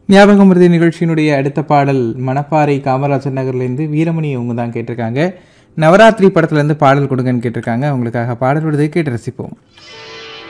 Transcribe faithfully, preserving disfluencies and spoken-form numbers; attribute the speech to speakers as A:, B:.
A: ஞாபகம் மருதி நிகழ்ச்சியினுடைய அடுத்த பாடல் மணப்பாறை காமராஜர் நகர்லேருந்து வீரமணி அவங்க தான் கேட்டிருக்காங்க. நவராத்திரி படத்துலேருந்து பாடல் கொடுங்கன்னு கேட்டிருக்காங்க. அவங்களுக்காக பாடல் விடுதலை கேட்டு ரசிப்போம்.